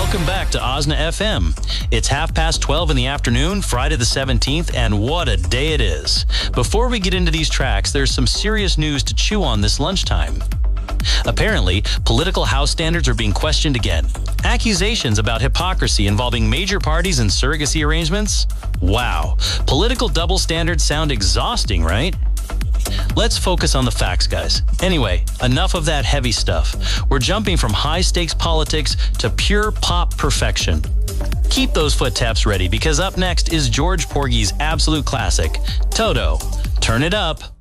Welcome back to OSNA FM. It's 12:30 in the afternoon, Friday the 17th, and what a day it is. Before we get into these tracks, there's some serious news to chew on this lunchtime. Apparently, political House standards are being questioned again. Accusations about hypocrisy involving major parties and surrogacy arrangements? Wow. Political double standards sound exhausting, right? Let's focus on the facts, guys. Anyway, enough of that heavy stuff. We're jumping from high-stakes politics to pure pop perfection. Keep those foot taps ready, because up next is George Porgy's absolute classic, Toto. Turn it up.